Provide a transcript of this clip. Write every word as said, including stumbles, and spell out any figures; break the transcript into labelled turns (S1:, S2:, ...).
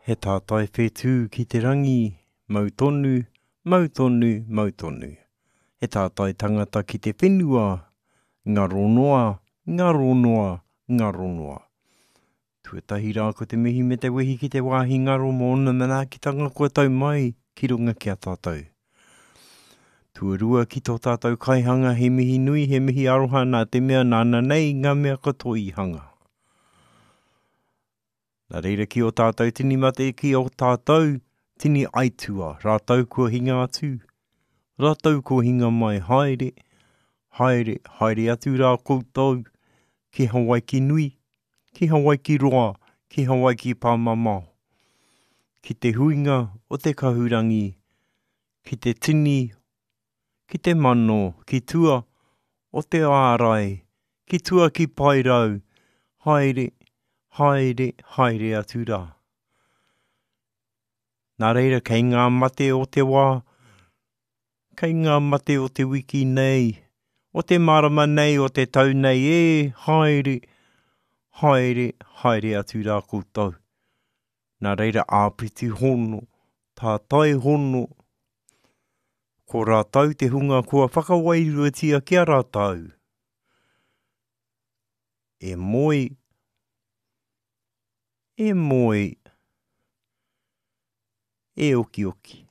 S1: He tātai whetū ki te rangi, mautonu, mautonu, mautonu. He tātai tangata ki te whenua, ngaro noa, ngaro noa, ngaro noa. Tuatahi rā ko te mihi me te wehi ki te wāhi ngaro mō na manaakitanga kua tau mai ki runga ki a tātou. Tuarua ki tō tātou kaihanga he mihi nui, he mihi aroha nā te mea nāna nei ngā mea katoa i hanga. Nā reira ki o tātou tini mate ki o tātou tini aitua, rātou kua hinga atu. Rātou kua hinga mai haere, haere, haere atu rā koutou ki Hawaii ki nui, ki Hawaii ki roa, ki Hawaii ki pāmamao. Ki te huinga o te kahurangi, ki te tini, ki te mano, ki tua o te ārai, ki tua ki pairau, haere, haere, haere atu rā. Nā reira, kei ngā mate o te wā, kei ngā mate o te wiki nei, o te marama nei, o te tau nei, e, haere, haere, haere atu rā koutou. Nā reira, āpiti hono, tātai hono, ko rātou te hunga kua whakawairuatia ki a rātou. E moi, e moi, e oki oki.